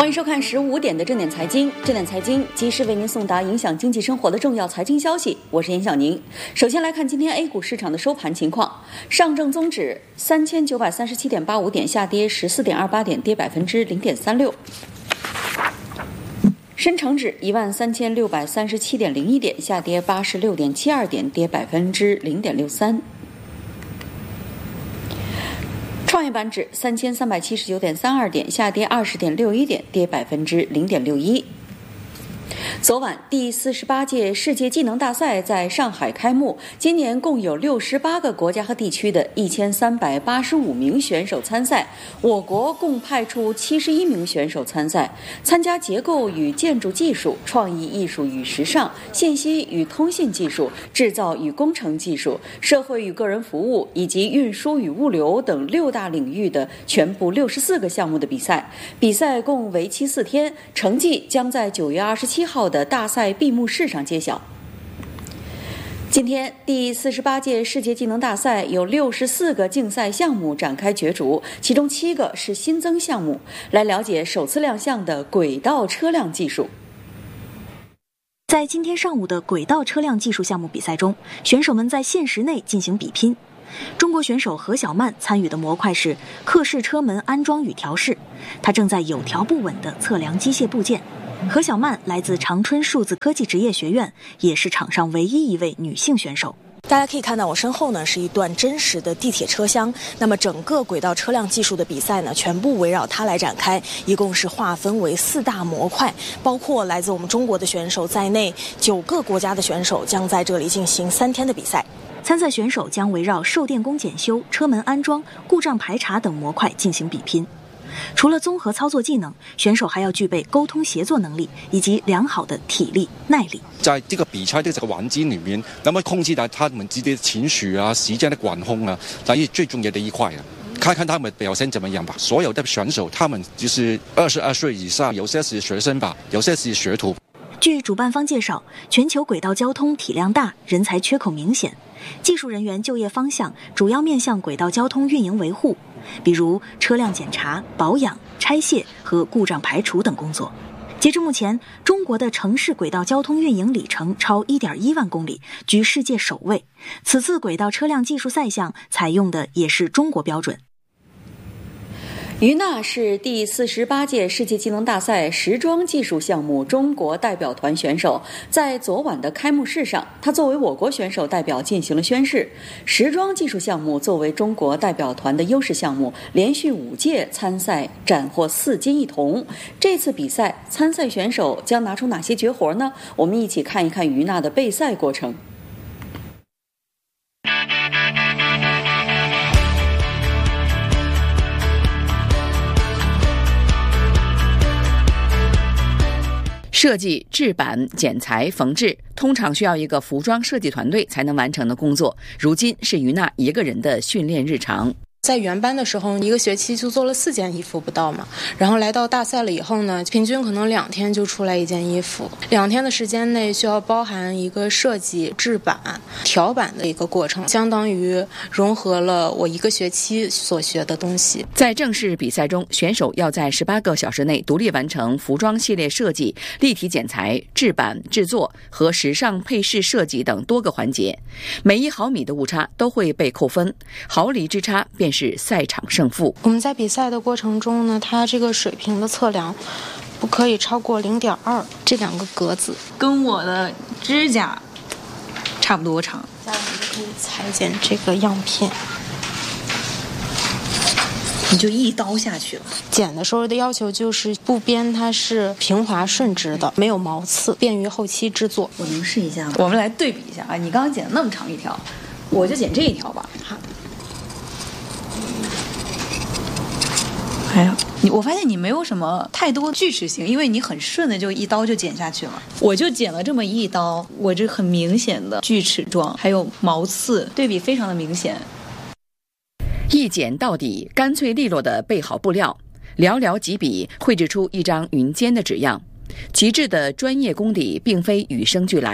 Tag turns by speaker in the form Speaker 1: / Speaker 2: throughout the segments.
Speaker 1: 迎收看15点的正点财经，正点财经及时为您送达影响经济生活的重要财经消息。我是严小宁。首先来看今天 A 股市场的收盘情况，上证综指3937.85点，下跌14.28点，跌0.36%。深成指13637.01点，下跌86.72点，跌0.63%。创业板指3379.32点，下跌20.61点，跌0.61%。昨晚第48届世界技能大赛在上海开幕，今年共有68个国家和地区的1385名选手参赛，我国共派出71名选手参赛，参加结构与建筑技术、创意艺术与时尚、信息与通信技术、制造与工程技术、社会与个人服务以及运输与物流等6大领域的全部64个项目的比赛。比赛共为期4天，成绩将在9月27号的大赛闭幕式上揭晓。今天第48届世界技能大赛有64个竞赛项目展开角逐，其中7个是新增项目。来了解首次亮相的轨道车辆技术。
Speaker 2: 在今天上午的轨道车辆技术项目比赛中，选手们在限时内进行比拼。中国选手何小曼参与的模块是客式车门安装与调试，她正在有条不紊地测量机械部件。何小曼来自长春数字科技职业学院，也是场上唯一一位女性选手。大家可以看到我身后呢是一段真实的地铁车厢，那么整个轨道车辆技术的比赛呢全部围绕它来展开，一共是划分为4大模块，包括来自我们中国的选手在内9个国家的选手将在这里进行3天的比赛。参赛选手将围绕受电工检修、车门安装、故障排查等模块进行比拼。除了综合操作技能，选手还要具备沟通协作能力以及良好的体力耐力。
Speaker 3: 在这个比赛的这个环境里面，那么控制到他们自己的情绪啊、时间的管控啊，这是最重要的一块啊。看看他们表现怎么样吧。所有的选手他们就是22岁以上，有些是学生吧，有些是学徒。
Speaker 2: 据主办方介绍，全球轨道交通体量大，人才缺口明显，技术人员就业方向主要面向轨道交通运营维护，比如车辆检查、保养、拆卸和故障排除等工作。截至目前，中国的城市轨道交通运营里程超1.1万公里，居世界首位。此次轨道车辆技术赛项采用的也是中国标准。
Speaker 1: 于娜是第48届世界技能大赛时装技术项目中国代表团选手，在昨晚的开幕式上，她作为我国选手代表进行了宣誓。时装技术项目作为中国代表团的优势项目，连续5届参赛斩获4金1铜。这次比赛参赛选手将拿出哪些绝活呢？我们一起看一看于娜的备赛过程。
Speaker 4: 设计、制版、剪裁、缝制，通常需要一个服装设计团队才能完成的工作，如今是于娜一个人的训练日常。
Speaker 5: 在原班的时候，1个学期就做了4件衣服不到嘛，然后来到大赛了以后呢，平均可能2天就出来1件衣服，2天的时间内需要包含一个设计、制版、调版的一个过程，相当于融合了我1个学期所学的东西。
Speaker 4: 在正式比赛中，选手要在18个小时内独立完成服装系列设计、立体剪裁、制版、制作和时尚配饰设计等多个环节，每1毫米的误差都会被扣分，毫厘之差便是赛场胜负。
Speaker 5: 我们在比赛的过程中呢，它这个水平的测量不可以超过0.2，这2个格子
Speaker 6: 跟我的指甲差不多长。
Speaker 5: 下面就可以裁剪这个样片，
Speaker 6: 你就一刀下去了。
Speaker 5: 剪的时候的要求就是布边它是平滑顺直的，没有毛刺，便于后期制作。
Speaker 6: 我能试一下吗？我们来对比一下啊！你刚刚剪那么长一条，我就剪这一条吧。
Speaker 5: 好。
Speaker 6: 哎呀，我发现你没有什么太多锯齿形，因为你很顺的就一刀就剪下去了。我就剪了这么一刀，我这很明显的锯齿状，还有毛刺，对比非常的明显。
Speaker 4: 一剪到底，干脆利落地备好布料，寥寥几笔绘制出一张云间的纸样。极致的专业功底并非与生俱来。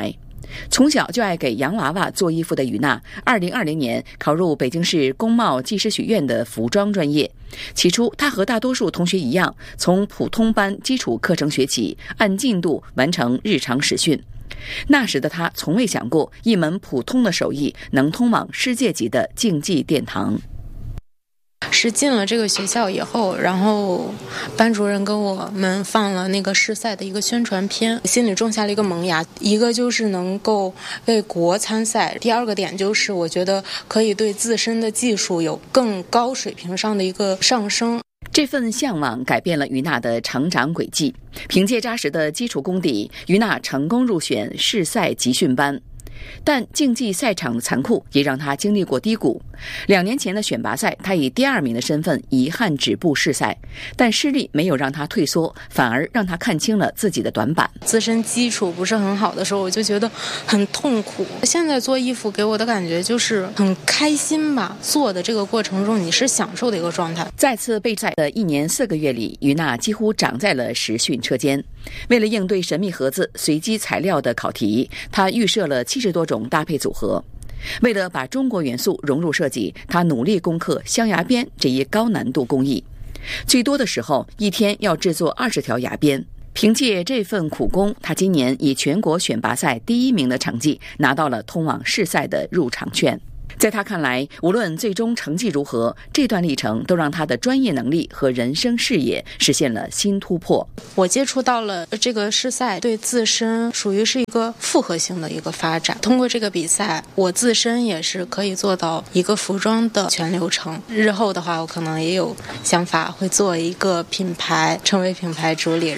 Speaker 4: 从小就爱给洋娃娃做衣服的于娜，2020年考入北京市工贸技师学院的服装专业。起初，她和大多数同学一样，从普通班基础课程学起，按进度完成日常实训。那时的她从未想过，一门普通的手艺能通往世界级的竞技殿堂。
Speaker 5: 是进了这个学校以后，然后班主任跟我们放了那个试赛的一个宣传片，心里种下了一个萌芽。一个就是能够为国参赛，第二个点就是我觉得可以对自身的技术有更高水平上的一个上升。
Speaker 4: 这份向往改变了于娜的成长轨迹。凭借扎实的基础功底，于娜成功入选试赛集训班。但竞技赛场的残酷也让他经历过低谷。2年前的选拔赛，他以第2名的身份遗憾止步试赛，但失利没有让他退缩，反而让他看清了自己的短板。
Speaker 5: 自身基础不是很好的时候，我就觉得很痛苦。现在做衣服给我的感觉就是很开心吧，做的这个过程中你是享受的一个状态。
Speaker 4: 再次备赛的1年4个月里，于娜几乎长在了实训车间。为了应对神秘盒子、随机材料的考题，他预设了70多种搭配组合。为了把中国元素融入设计，他努力攻克镶牙边这一高难度工艺。最多的时候，一天要制作20条牙边。凭借这份苦功，他今年以全国选拔赛第1名的成绩，拿到了通往试赛的入场券。在他看来，无论最终成绩如何，这段历程都让他的专业能力和人生视野实现了新突破。
Speaker 5: 我接触到了这个试赛，对自身属于是一个复合性的一个发展。通过这个比赛，我自身也是可以做到一个服装的全流程。日后的话，我可能也有想法会做一个品牌，成为品牌主理人。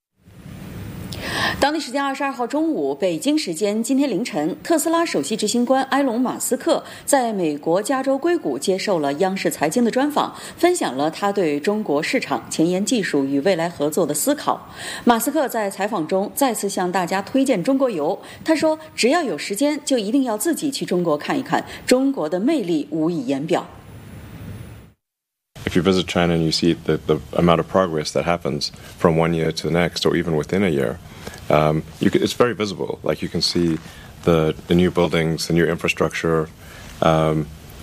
Speaker 1: 当地时间22号中午，北京时间今天凌晨，特斯拉首席执行官埃隆·马斯克在美国加州硅谷接受了央视财经的专访，分享了他对中国市场、前沿技术与未来合作的思考。马斯克在采访中再次向大家推荐中国游，他说：“只要有时间，就一定要自己去中国看一看，中国的魅力无以言表。”
Speaker 7: If you visit China and you see the amount of progress that happens from one year to the next, or even within a year, it's very visible. Like you can see the new buildings, the new infrastructure, and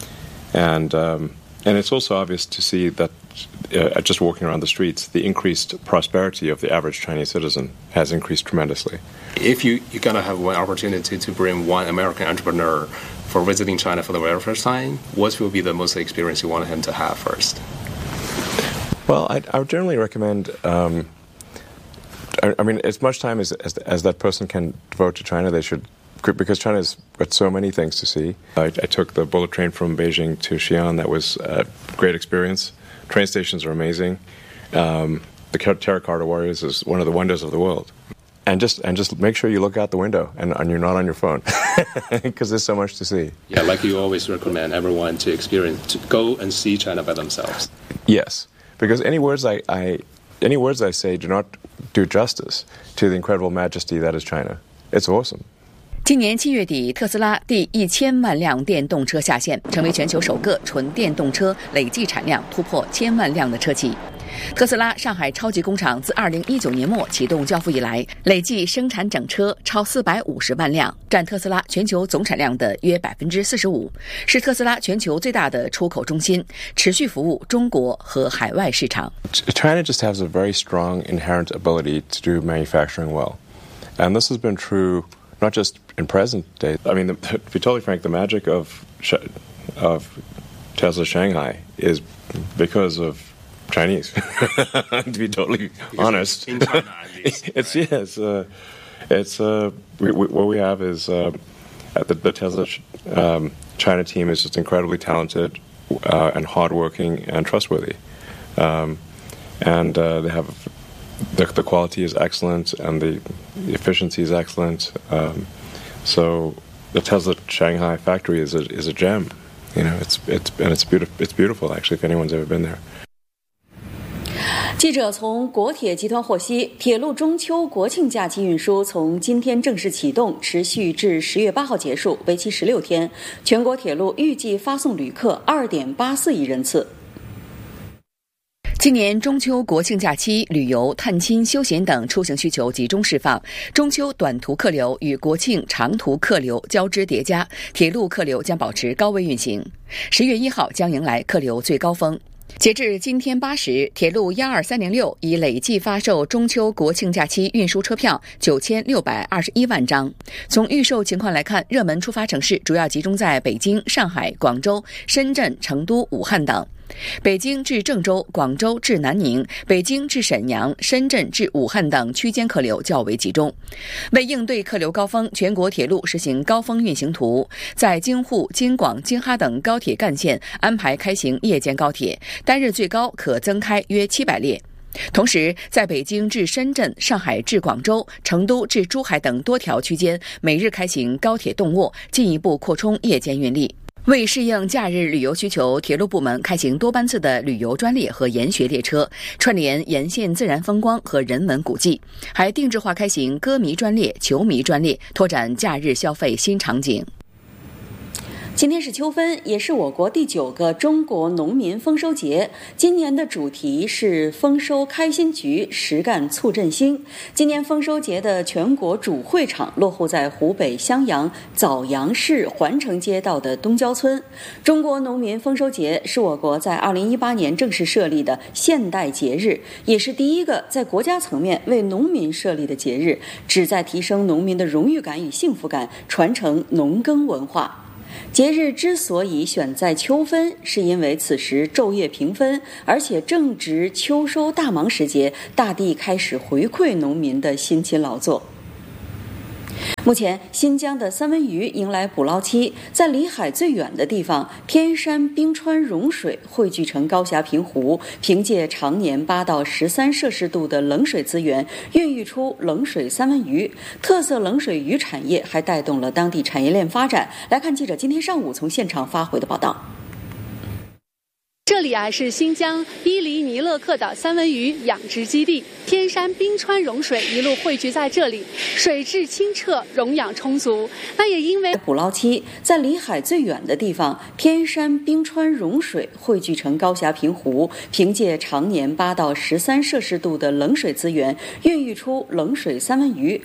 Speaker 7: it's also obvious to see that just walking around the streets, the increased prosperity of the average Chinese citizen has increased tremendously.
Speaker 8: If you're going to have one opportunity to bring one American entrepreneur for visiting China for the very first time, what will be the most experience you want him to have first?
Speaker 7: Well, I would generally recommend, I mean, as much time as that person can devote to China, they should, because China's got so many things to see. I took the bullet train from Beijing to Xi'an. That was a great experience. Train stations are amazing. The Terracotta Warriors is one of the wonders of the world. And just make sure you look out the window and you're not on your phone, because there's so much to see.
Speaker 8: Yeah, like you always recommend everyone to go and see China by themselves.
Speaker 7: Yes, because any words I say do not do justice to the incredible majesty that is China. It's awesome.
Speaker 4: 今年7月底，特斯拉第1000万辆电动车下线，成为全球首个纯电动车累计产量突破1000万辆的车企。特斯拉上海超级工厂自2019年末启动交付以来，累计生产整车超450万辆，占特斯拉全球总产量的约45%，是特斯拉全球最大的出口中心，持续服务中国和海外市场。
Speaker 7: China just has a very strong inherent ability to do manufacturing well, and this has been true not just in present day. I mean, to be totally frank, the magic of Tesla Shanghai is because of Chinese. To be totally honest,
Speaker 8: in China, at least,
Speaker 7: what we have is the Tesla China team is just incredibly talented and hardworking and trustworthy, and they have the quality is excellent and the efficiency is excellent. So the Tesla Shanghai factory is a gem. You know, it's beautiful actually if anyone's ever been there.
Speaker 1: 记者从国铁集团获悉，铁路中秋国庆假期运输从今天正式启动，持续至10月8号结束，为期16天。全国铁路预计发送旅客2.84亿人次。
Speaker 4: 今年中秋国庆假期，旅游、探亲、休闲等出行需求集中释放，中秋短途客流与国庆长途客流交织叠加，铁路客流将保持高位运行。10月1号将迎来客流最高峰。截至今天8时，铁路12306已累计发售中秋国庆假期运输车票9621万张。从预售情况来看，热门出发城市主要集中在北京、上海、广州、深圳、成都、武汉等。北京至郑州、广州至南宁、北京至沈阳、深圳至武汉等区间客流较为集中。为应对客流高峰，全国铁路实行高峰运行图，在京沪、京广、京哈等高铁干线安排开行夜间高铁，单日最高可增开约700列。同时，在北京至深圳、上海至广州、成都至珠海等多条区间，每日开行高铁动卧，进一步扩充夜间运力。为适应假日旅游需求，铁路部门开行多班次的旅游专列和研学列车，串联沿线自然风光和人文古迹，还定制化开行歌迷专列、球迷专列，拓展假日消费新场景。
Speaker 1: 今天是秋分，也是我国第9个中国农民丰收节。今年的主题是丰收开心局，实干促振兴。今年丰收节的全国主会场落户在湖北襄阳枣阳市环城街道的东郊村。中国农民丰收节是我国在2018年正式设立的现代节日，也是第一个在国家层面为农民设立的节日，旨在提升农民的荣誉感与幸福感，传承农耕文化。节日之所以选在秋分，是因为此时昼夜平分，而且正值秋收大忙时节，大地开始回馈农民的辛勤劳作。目前，新疆的三文鱼迎来捕捞期，在离海最远的地方，天山冰川融水汇聚成高峡平湖，凭借常年8到13摄氏度的冷水资源，孕育出冷水三文鱼。特色冷水鱼产业还带动了当地产业链发展。来看记者今天上午从现场发回的报道。
Speaker 9: 这里是新疆伊犁尼勒克的三文鱼养殖基地，天山冰川融水一路汇聚在这里，水质清澈，溶氧充足。那也因为
Speaker 1: 捕捞期，在离海最远的地方，天山冰川融水汇聚成高峡平湖，凭借常年8到13摄氏度的冷水资源，孕育出冷水三文鱼。